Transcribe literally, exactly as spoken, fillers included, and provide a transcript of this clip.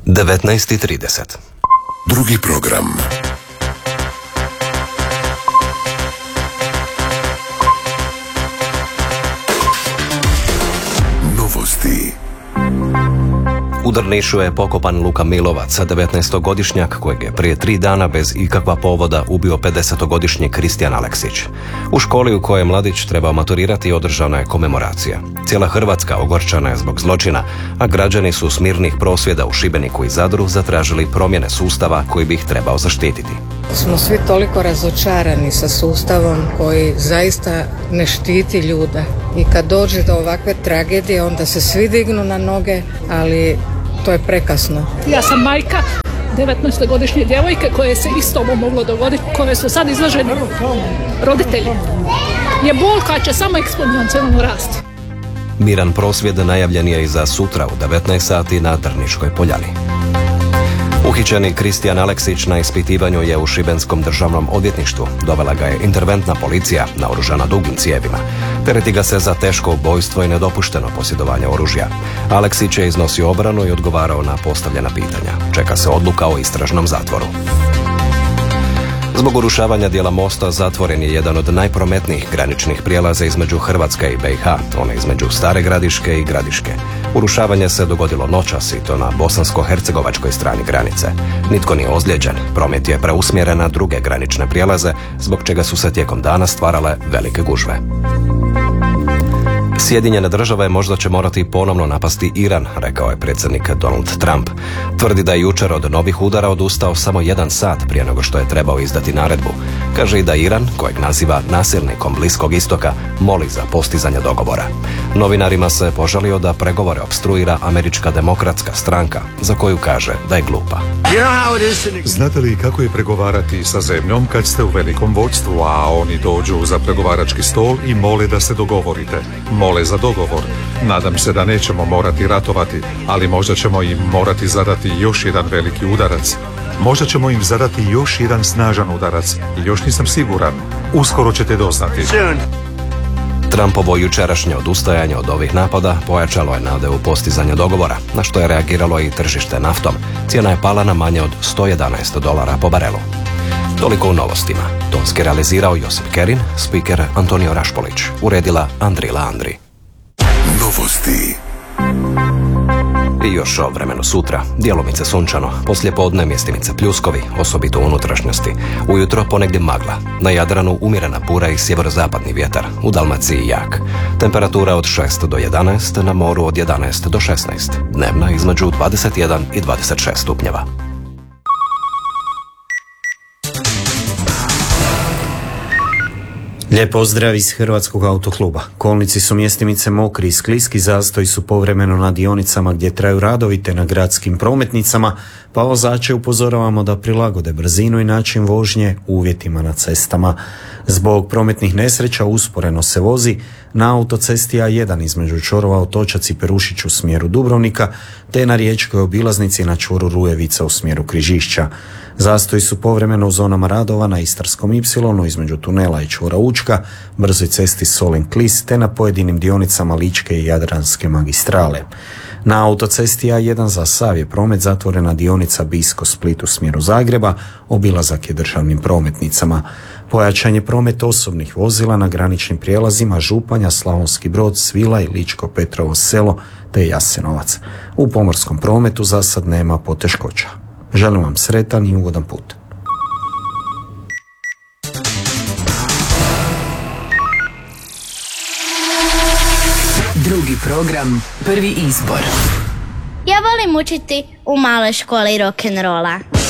devetnaest i trideset. Drugi program. Novosti. U Drnišu je pokopan Luka Milovac, devetnaestogodišnjak kojeg je prije tri dana bez ikakva povoda ubio pedesetogodišnji Kristijan Aleksić. U školi u kojoj je mladić trebao maturirati održana je komemoracija. Cijela Hrvatska ogorčana je zbog zločina, a građani su s mirnih prosvjeda u Šibeniku i Zadru zatražili promjene sustava koji bi ih trebao zaštititi. Smo svi toliko razočarani sa sustavom koji zaista ne štiti ljude. I kad dođe do ovakve tragedije, onda se svi dignu na noge, ali to je prekasno. Ja sam majka devetnaestogodišnje djevojke koje se isto ovo moglo dogoditi, koje su sad izloženi roditelji. Je bol koja će samo eksponencijalno rasti. Miran prosvjed najavljen je i za sutra u devetnaest sati na Drniškoj poljani. Uhićeni Kristijan Aleksić na ispitivanju je u Šibenskom državnom odvjetništvu. Dovela ga je interventna policija naoružana dugim cijevima. Tereti ga se za teško ubojstvo i nedopušteno posjedovanje oružja. Aleksić je iznosio obranu i odgovarao na postavljena pitanja. Čeka se odluka o istražnom zatvoru. Zbog urušavanja dijela mosta zatvoren je jedan od najprometnijih graničnih prijelaza između Hrvatske i B i H, one između Stare Gradiške i Gradiške. Urušavanje se dogodilo noćas i to na bosansko-hercegovačkoj strani granice. Nitko nije ozlijeđen, promet je preusmjeren na druge granične prijelaze, zbog čega su se tijekom dana stvarale velike gužve. Sjedinjene države možda će morati ponovno napasti Iran, rekao je predsjednik Donald Trump. Tvrdi da je jučer od novih udara odustao samo jedan sat prije nego što je trebao izdati naredbu. Kaže i da Iran, kojeg naziva nasilnikom Bliskog istoka, moli za postizanje dogovora. Novinarima se požalio da pregovore opstruira Američka demokratska stranka, za koju kaže da je glupa. Znate li kako je pregovarati sa zemljom kad ste u velikom vođstvu, a oni dođu za pregovarački stol i mole da se dogovorite? Mole za dogovor. Nadam se da nećemo morati ratovati, ali možda ćemo im morati zadati još jedan veliki udarac. Možda ćemo im zadati još jedan snažan udarac. Još nisam siguran. Uskoro ćete doznati. Trumpovo jučerašnje odustajanje od ovih napada pojačalo je nade u postizanje dogovora, na što je reagiralo i tržište naftom. Cijena je pala na manje od sto jedanaest dolara po barelu. Toliko u novostima. Tonski realizirao Josip Kerin, spiker Antonio Rašpolić, uredila Andrila Andri. Novosti. I još o vremenu sutra. Djelomice sunčano, poslijepodne mjestimice pljuskovi, osobito u unutrašnjosti. Ujutro ponegdje magla. Na Jadranu umjerena bura i sjeverozapadni vjetar. U Dalmaciji jak. Temperatura od šest do jedanaest, na moru od jedanaest do šesnaest. Dnevna između dvadeset jedan i dvadeset šest stupnjeva. Lijep pozdrav iz Hrvatskog autokluba. Kolnici su mjestimice mokri i skliski, zastoji su povremeno na dionicama gdje traju radovi te na gradskim prometnicama, pa vozače upozoravamo da prilagode brzinu i način vožnje uvjetima na cestama. Zbog prometnih nesreća usporeno se vozi na autocesti A jedan između čvorova Otočac i Perušić u smjeru Dubrovnika, te na riječkoj obilaznici na čvoru Rujevica u smjeru Križišća. Zastoji su povremeno u zonama radova na Istarskom ipsilonu između tunela i čvora Učka, brzoj cesti Solin-Klis te na pojedinim dionicama Ličke i Jadranske magistrale. Na autocesti A jedan za sav je promet zatvorena dionica Bisko-Split u smjeru Zagreba, obilazak je državnim prometnicama. Pojačan je promet osobnih vozila na graničnim prijelazima Županja, Slavonski Brod, Svilaj, Ličko Petrovo Selo te Jasenovac. U pomorskom prometu za sad nema poteškoća. Želim vam sretan i ugodan put. Drugi program, prvi izbor. Ja volim učiti u maloj školi rock'n'rolla.